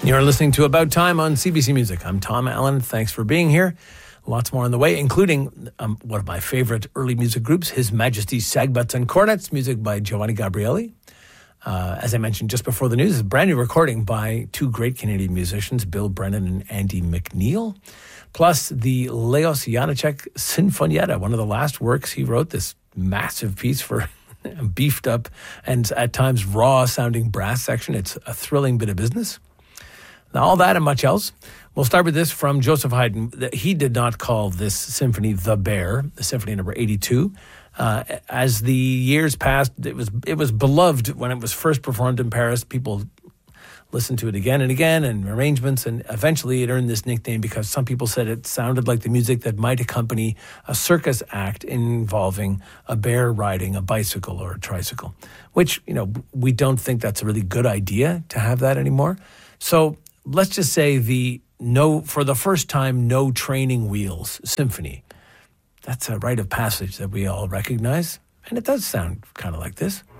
You're listening to About Time on CBC Music. I'm Tom Allen. Thanks for being here. Lots more on the way, including one of my favorite early music groups, His Majesty's Sagbutts and Cornets, music by Giovanni Gabrieli. As I mentioned just before the news, a brand new recording by two great Canadian musicians, Bill Brennan and Andy McNeil, plus the Leos Janáček Sinfonietta, one of the last works he wrote, this massive piece for beefed up and at times raw-sounding brass section. It's a thrilling bit of business. Now, all that and much else. We'll start with this from Joseph Haydn. He did not call this symphony The Bear, the symphony number 82. As the years passed, it was beloved when it was first performed in Paris. People listened to it again and again, and arrangements, and eventually it earned this nickname because some people said it sounded like the music that might accompany a circus act involving a bear riding a bicycle or a tricycle, which, we don't think that's a really good idea to have that anymore. So let's just say for the first time, No Training Wheels Symphony. That's a rite of passage that we all recognize, and it does sound kind of like this.